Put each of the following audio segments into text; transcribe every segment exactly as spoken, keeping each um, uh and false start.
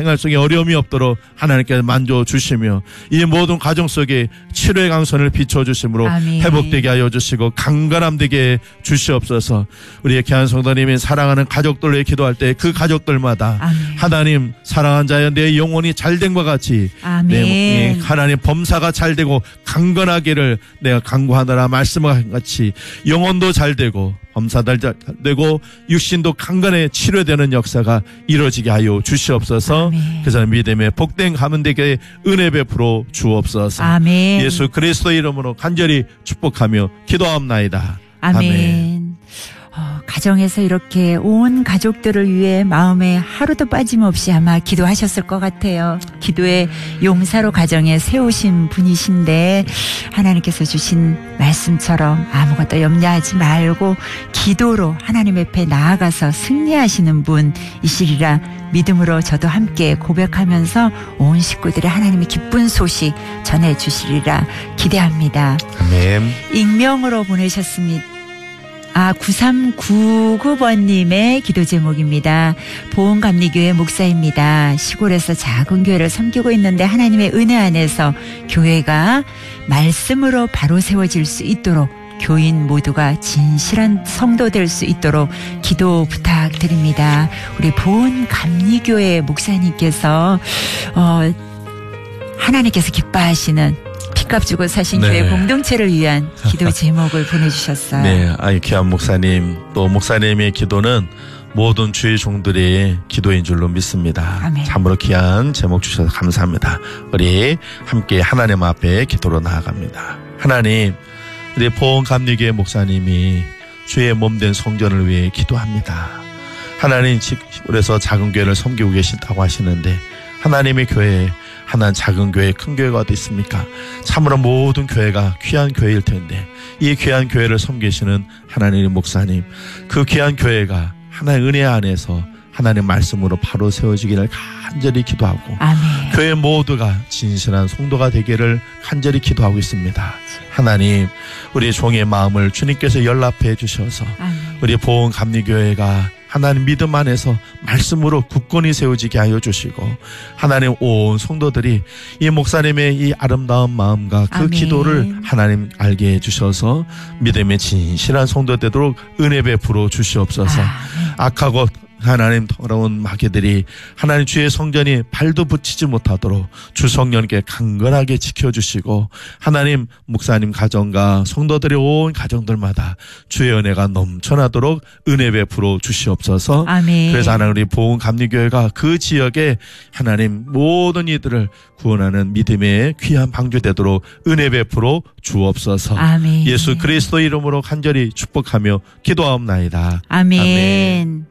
생활 속에 어려움이 없도록 하나님께서 만져주시며 이 모든 가정 속에 치료의 강선을 비춰주심으로 아멘. 회복되게 하여 주시고 강건함 되게 주시옵소서. 우리의 귀한 성도님이 사랑하는 가족들을 위해 기도할 때 그 가족들마다 아멘. 하나님 사랑한 자여 내 영혼이 잘된 것 같이 아멘. 내 하나님 범사가 잘되고 강건하기를 내가 간구하느라 말씀한 같이 영혼도 잘되고 범사도 잘되고 육신도 강건해 치료되는 역사가 이루어지게 하여 주시옵소서. 아멘. 그래서 믿음의 복된 가문 되게 은혜 베풀어 주옵소서. 아멘. 예수 그리스도의 이름으로 간절히 축복하며 기도하옵나이다. 아멘. 아멘. 어, 가정에서 이렇게 온 가족들을 위해 마음에 하루도 빠짐없이 아마 기도하셨을 것 같아요. 기도의 용사로 가정에 세우신 분이신데 하나님께서 주신 말씀처럼 아무것도 염려하지 말고 기도로 하나님 앞에 나아가서 승리하시는 분이시리라 믿음으로 저도 함께 고백하면서 온 식구들의 하나님의 기쁜 소식 전해주시리라 기대합니다. 아멘. 익명으로 보내셨습니다. 아, 구삼구구 번님의 기도 제목입니다. 보은감리교회 목사입니다. 시골에서 작은 교회를 섬기고 있는데 하나님의 은혜 안에서 교회가 말씀으로 바로 세워질 수 있도록 교인 모두가 진실한 성도 될 수 있도록 기도 부탁드립니다. 우리 보은감리교회 목사님께서 어, 하나님께서 기뻐하시는 빚값 주고 사신 네. 교회 공동체를 위한 기도 제목을 보내주셨어요. 네, 아이 귀한 목사님 또 목사님의 기도는 모든 주의 종들의 기도인 줄로 믿습니다. 아멘. 참으로 귀한 제목 주셔서 감사합니다. 우리 함께 하나님 앞에 기도로 나아갑니다. 하나님, 우리 보은감리교회 목사님이 주의 몸된 성전을 위해 기도합니다. 하나님, 그래서 작은 교회를 섬기고 계신다고 하시는데 하나님의 교회에 하나는 작은 교회, 큰 교회가 어디 있습니까? 참으로 모든 교회가 귀한 교회일 텐데 이 귀한 교회를 섬기시는 하나님의 목사님, 그 귀한 교회가 하나의 은혜 안에서 하나님의 말씀으로 바로 세워지기를 간절히 기도하고 아멘. 교회 모두가 진실한 성도가 되기를 간절히 기도하고 있습니다. 하나님, 우리 종의 마음을 주님께서 연락해 주셔서 아멘. 우리 보은감리교회가 하나님 믿음 안에서 말씀으로 굳건히 세워지게 하여 주시고 하나님 온 성도들이 이 목사님의 이 아름다운 마음과 그 아멘. 기도를 하나님 알게 해주셔서 믿음의 진실한 성도 되도록 은혜 베풀어 주시옵소서. 아멘. 악하고 하나님 더러운 마귀들이 하나님 주의 성전이 발도 붙이지 못하도록 주 성령께 강건하게 지켜주시고 하나님 목사님 가정과 성도들의 온 가정들마다 주의 은혜가 넘쳐나도록 은혜 베풀어 주시옵소서. 아멘. 그래서 하나님 우리 보은감리교회가 그 지역에 하나님 모든 이들을 구원하는 믿음의 귀한 방주되도록 은혜 베풀어 주옵소서. 아멘. 예수 그리스도 이름으로 간절히 축복하며 기도하옵나이다. 아멘. 아멘.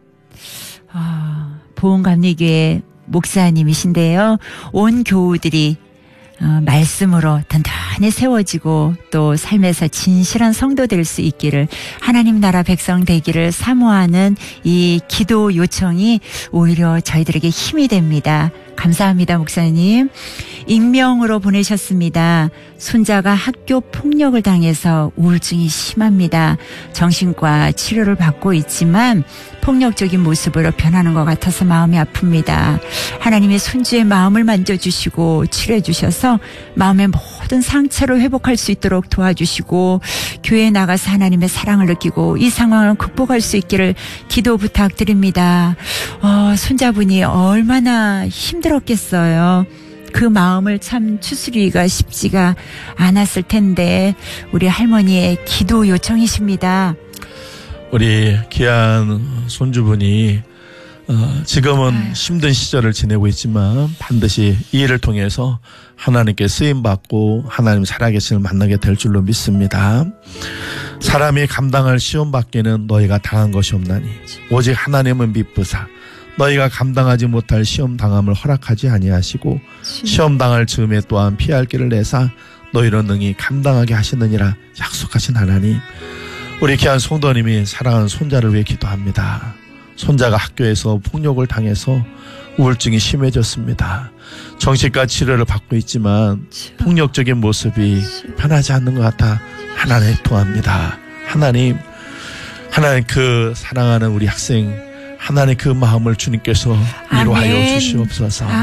아, 보은감리교회 목사님이신데요. 온 교우들이 어, 말씀으로 단단히 세워지고 또 삶에서 진실한 성도 될 수 있기를 하나님 나라 백성 되기를 사모하는 이 기도 요청이 오히려 저희들에게 힘이 됩니다. 감사합니다, 목사님. 익명으로 보내셨습니다. 손자가 학교 폭력을 당해서 우울증이 심합니다. 정신과 치료를 받고 있지만 폭력적인 모습으로 변하는 것 같아서 마음이 아픕니다. 하나님의 손주의 마음을 만져주시고 치료해 주셔서 마음의 모든 상처를 회복할 수 있도록 도와주시고 교회에 나가서 하나님의 사랑을 느끼고 이 상황을 극복할 수 있기를 기도 부탁드립니다. 어, 손자분이 얼마나 힘들었겠어요. 그 마음을 참 추스리기가 쉽지가 않았을 텐데 우리 할머니의 기도 요청이십니다. 우리 귀한 손주분이 어, 지금은 힘든 시절을 지내고 있지만 반드시 이 일을 통해서 하나님께 쓰임받고 하나님 살아계신을 만나게 될 줄로 믿습니다. 사람이 감당할 시험 받기는 너희가 당한 것이 없나니 오직 하나님은 미쁘사 너희가 감당하지 못할 시험 당함을 허락하지 아니하시고 시험 당할 즈음에 또한 피할 길을 내사 너희로 능히 감당하게 하시느니라 약속하신 하나님, 우리 귀한 성도님이 사랑하는 손자를 위해 기도합니다. 손자가 학교에서 폭력을 당해서 우울증이 심해졌습니다. 정신과 치료를 받고 있지만 폭력적인 모습이 변하지 않는 것 같아 하나님 통합니다. 하나님, 하나님 그 사랑하는 우리 학생 하나님 그 마음을 주님께서 위로하여 아멘. 주시옵소서.